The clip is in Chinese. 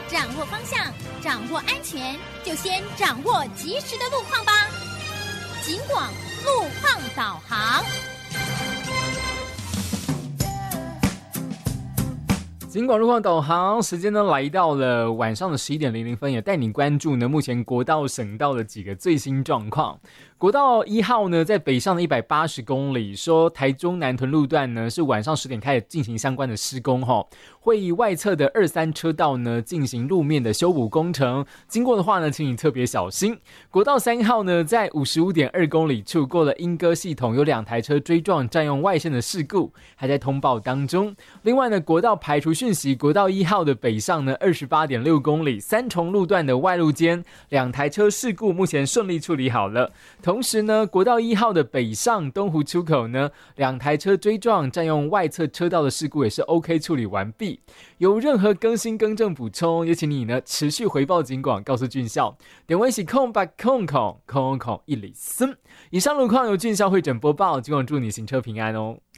掌握方向，掌握安全，就先掌握及时的路况吧。警广路况导航。 警广路况导航时间呢来到了晚上的11:00，也带你关注呢目前国道省道的几个最新状况。国道1号呢在北上的180公里，说台中南屯路段呢是晚上10点开始进行相关的施工会以外侧的2、3车道呢进行路面的修补工程，经过的话呢请你特别小心。国道3号呢在55.2公里处过了莺歌系统，有2台车追撞占用外线的事故还在通报当中。另外呢国道排除讯息，国道1号的北上呢28.6公里三重路段的外路间2台车事故目前顺利处理好了。同时呢国道1号的北上东湖出口呢2台车追撞占用外侧车道的事故也是 OK 处理完毕。有任何更新更正补充，也请你呢持续回报警广，告诉俊孝，点位是0800000103。以上路况由俊孝会诊播报，警广祝你行车平安哦。